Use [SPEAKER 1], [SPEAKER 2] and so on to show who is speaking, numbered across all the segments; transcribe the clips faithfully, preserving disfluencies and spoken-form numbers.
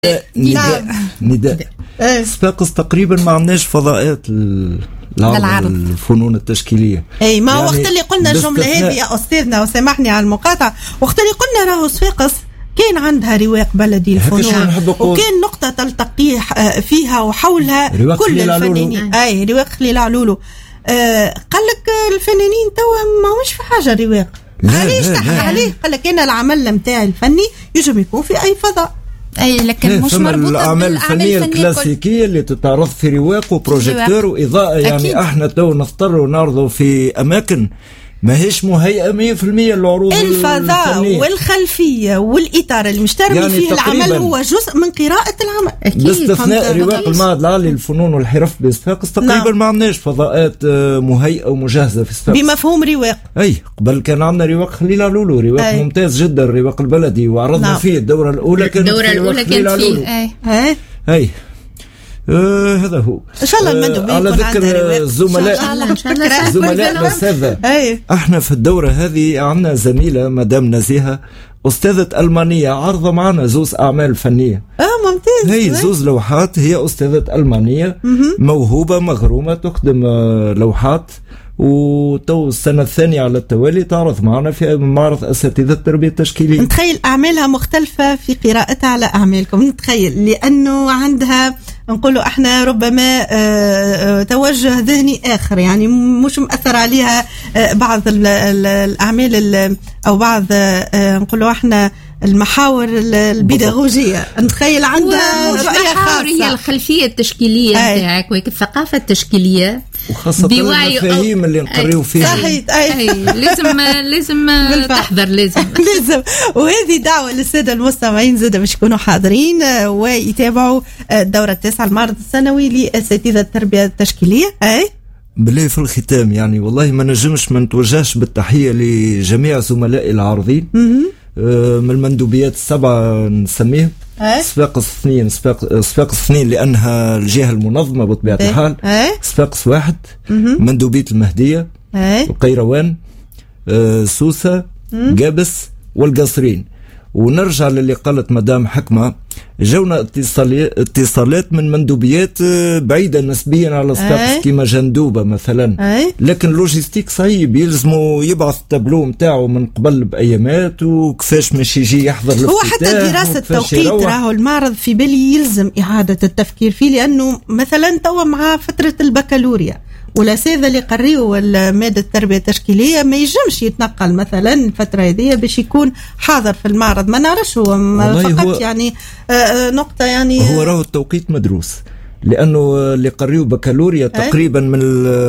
[SPEAKER 1] نداء نداء صفاقس تقريبا ما عندناش فضاءات العرض الفنون التشكيليه.
[SPEAKER 2] اي ما يعني وقت اللي قلنا الجمله هذه يا استاذنا وسامحني على المقاطعه، وقت اللي قلنا راهو صفاقس كان عندها رواق بلدي الفنون وكان نقطه تلتقي فيها وحولها كل الفنانين. اي رواق خليل علولو آه قال لك الفنانين توا ما مش في حاجه رواق، علاش تحكي عليه؟ قال لك انا العمل نتاعي الفني يجب يكون في اي فضاء.
[SPEAKER 3] اي لكن مش مربوطه
[SPEAKER 1] بالاعمال الفنيه الكلاسيكيه اللي تتعرض في رواق وبروجيكتور واضاءه. يعني أكيد. احنا تو نضطروا نعرضوا في اماكن ماهيش مهيئه مية بالمية للعروض
[SPEAKER 2] الفضاء الفنية. والخلفيه والاطار المشترك يعني فيه العمل هو جزء من قراءه العمل.
[SPEAKER 1] اكيد باستثناء رواق المعهد العالي للفنون والحرف بصفاقس تقريبا نعم. ما عندناش فضاءات مهيئه ومجهزه في صفاقس
[SPEAKER 2] بمفهوم رواق.
[SPEAKER 1] اي قبل كان عندنا رواق خليل علولو، رواق أي. ممتاز جدا، الرواق البلدي، وعرضنا نعم. فيه الدوره الاولى كانت
[SPEAKER 3] الدوره الاولى كانت فيه
[SPEAKER 1] اي اي, أي. آه هذا هو
[SPEAKER 2] ان شاء الله المندوب
[SPEAKER 1] آه على ذكر الزملاء زملاء الأستاذة احنا في الدورة هذه عندنا زميلة مدام نزيهة أستاذة ألمانية عارضة معنا زوز أعمال فنية.
[SPEAKER 2] اه ممتاز.
[SPEAKER 1] هي زوز لوحات، هي أستاذة ألمانية موهوبة مغرومة تخدم لوحات، وتو السنة الثانية على التوالي تعرض معنا في معرض أساتذة التربية التشكيلية.
[SPEAKER 2] نتخيل أعمالها مختلفة في قراءتها على أعمالكم، نتخيل لأنه عندها نقولوا احنا ربما توجه ذهني آخر، يعني مش مؤثر عليها بعض الأعمال أو بعض نقولوا احنا المحاور البيداغوجية. نتخيل عندها رؤية خاصة.
[SPEAKER 3] هي الخلفية التشكيلية نتاعك والثقافة التشكيلية
[SPEAKER 1] وخاصة المفاهيم اللي نقريو فيها.
[SPEAKER 2] صحيح.
[SPEAKER 3] أي لازم لازم تحضر لازم
[SPEAKER 2] لازم. وهذه دعوة للسادة المستمعين زاد باش يكونوا حاضرين ويتابعوا الدورة التاسعة المعرض السنوي لأساتذة التربية التشكيلية. أي
[SPEAKER 1] بالله في الختام يعني والله ما نجمش ما نتوجهش بالتحية لجميع زملائي العارضين من المندوبيات السبعة نسميهم صفاقس اثنين صفاقس اثنين لأنها الجهة المنظمة بطبيعة الحال، صفاقس واحد مندوبية المهدية القيروان سوسة جابس والقصرين. ونرجع للي قالت مدام حكمة، جونا اتصالات من مندوبيات بعيدة نسبيا على صفاقس كما جندوبة مثلا، لكن لوجيستيك صعيب، يلزموا يبعث التابلو متاعه من قبل بأيامات وكفاش مش يجي يحضر الافتتاح.
[SPEAKER 2] هو حتى دراسة التوقيت راهو المعرض في بالي يلزم إعادة التفكير فيه، لأنه مثلا توا مع فترة البكالوريا والأساتذة اللي قريوا مادة التربية التشكيلية ما يجمش يتنقل مثلا الفترة هذه باش يكون حاضر في المعرض. ما نعرفش هو فقط هو يعني نقطة يعني
[SPEAKER 1] هو راهو التوقيت مدروس، لأنه اللي قريوا بكالوريا تقريبا من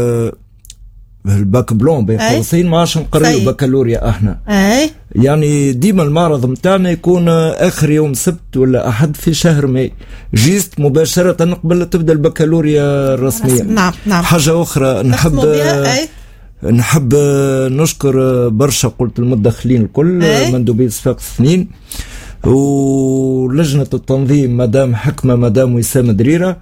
[SPEAKER 1] الباك بلون بين قوسين ما عادش نقريوا بكالوريا احنا.
[SPEAKER 2] أي.
[SPEAKER 1] يعني ديما المعرض متاعنا يكون اخر يوم سبت ولا احد في شهر ماي، جيست مباشره قبل تبدا البكالوريا الرسميه.
[SPEAKER 2] نعم نعم.
[SPEAKER 1] حاجه اخرى نحب نحب نشكر برشا قلت المدخلين الكل مندوبية صفاقس اثنين ولجنة التنظيم مدام حكمة مدام وسام دريرة،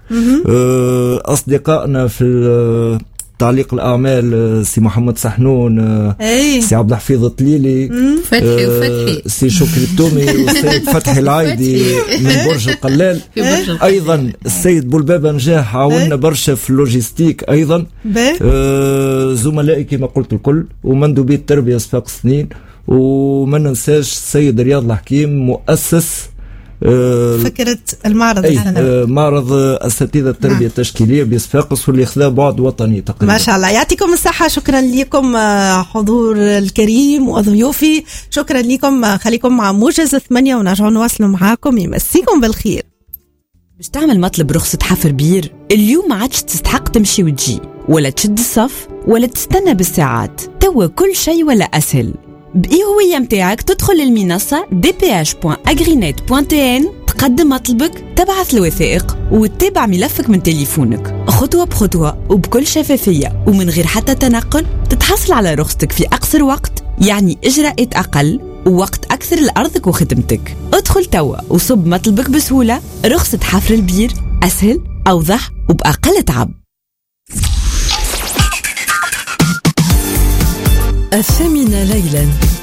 [SPEAKER 1] اصدقائنا في تعليق الأعمال سي محمد سحنون،
[SPEAKER 2] أي.
[SPEAKER 1] سي عبد الحفيظ الطليلي،
[SPEAKER 3] فتحي وفتحي
[SPEAKER 1] سي شكري التومي والسيد فتحي العايدي من برج القلال، أيضا السيد بولبابا نجاح عاوننا برشا في اللوجيستيك أيضا، آه زملائي كما قلت الكل ومندوبية التربية صفاقس اثنين، وما ننساش السيد رياض الحكيم مؤسس
[SPEAKER 2] فكرة المعرض
[SPEAKER 1] السنوي معرض أساتذة التربية التشكيلية بصفاقس واللي خذا بعد وطني تقريبا.
[SPEAKER 2] ما شاء الله يعطيكم الصحة. شكرا لكم حضور الكريم وضيوفي، شكرا لكم. خليكم مع موجز ثمانية ونرجعوا نواصلوا معاكم. يمسيكم بالخير.
[SPEAKER 4] باش تعمل مطلب رخصة حفر بير اليوم ما عادش تستحق تمشي وتجي ولا تشد الصف ولا تستنى بالساعات، توا كل شيء ولا أسهل. بإي هوية متاعك تدخل للمنصة دي بي إتش دوت أغرينيت دوت تي إن، تقدم مطلبك، تبعث الوثائق وتتابع ملفك من تليفونك خطوة بخطوة وبكل شفافية ومن غير حتى تنقل، تتحصل على رخصتك في أقصر وقت، يعني إجراءات أقل ووقت أكثر لأرضك وخدمتك. ادخل توا وصب مطلبك بسهولة. رخصة حفر البير أسهل أوضح وبأقل تعب.
[SPEAKER 5] الثامنة ليلا